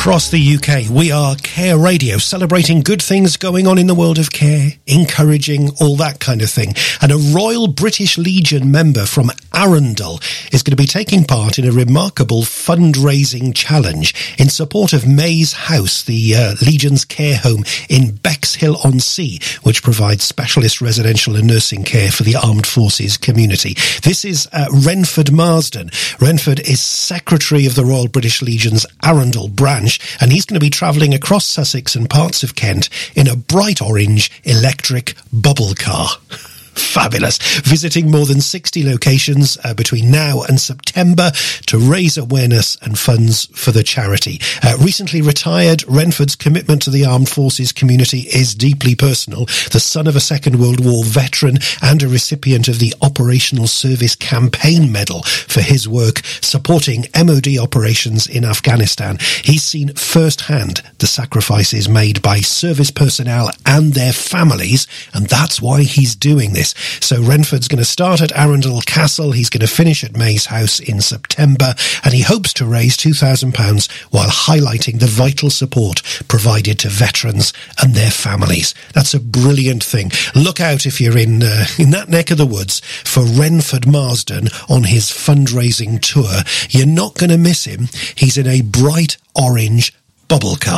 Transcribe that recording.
across the UK. We are Care Radio, celebrating good things going on in the world of care, encouraging all that kind of thing. And a Royal British Legion member from Arundel is going to be taking part in a remarkable fundraising challenge in support of Maze House, the Legion's care home in Bexhill-on-Sea, which provides specialist residential and nursing care for the armed forces community. This is Renford Marsden. Renford is Secretary of the Royal British Legion's Arundel branch, and he's going to be travelling across Sussex and parts of Kent in a bright orange electric bubble car. Fabulous. Visiting more than 60 locations between now and September to raise awareness and funds for the charity. Recently retired, Renford's commitment to the armed forces community is deeply personal. The son of a Second World War veteran and a recipient of the Operational Service Campaign Medal for his work supporting MOD operations in Afghanistan. He's seen firsthand the sacrifices made by service personnel and their families, and that's why he's doing this. So Renford's going to start at Arundel Castle, he's going to finish at Maze House in September, and he hopes to raise £2,000 while highlighting the vital support provided to veterans and their families. That's a brilliant thing. Look out if you're in that neck of the woods for Renford Marsden on his fundraising tour. You're not going to miss him. He's in a bright orange bubble car.